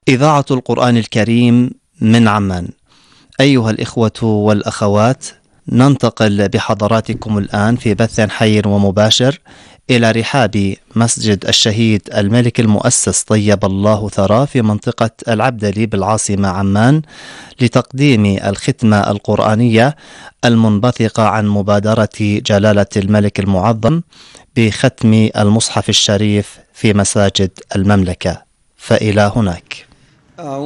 إذاعة القرآن الكريم من عمان. أيها الإخوة والأخوات، ننتقل بحضراتكم الآن في بث حي ومباشر إلى رحاب مسجد الشهيد الملك المؤسس طيب الله ثراه في منطقة العبدلي بالعاصمة عمان، لتقديم الختمة القرآنية المنبثقة عن مبادرة جلالة الملك المعظم بختم المصحف الشريف في مساجد المملكة. فإلى هناك.